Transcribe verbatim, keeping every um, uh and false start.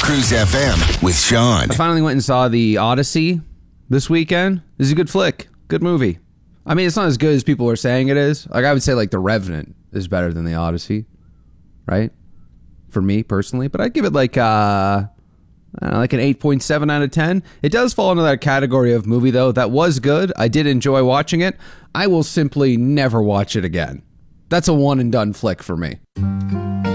Cruise F M with Sean. I finally went and saw The Odyssey this weekend. This is a good flick. Good movie. I mean, it's not as good as people are saying it is. Like, I would say, like, The Revenant is better than The Odyssey, right? For me, personally. But I'd give it, like, uh, I don't know, like an eight point seven out of ten. It does fall into that category of movie, though. That was good. I did enjoy watching it. I will simply never watch it again. That's a one-and-done flick for me.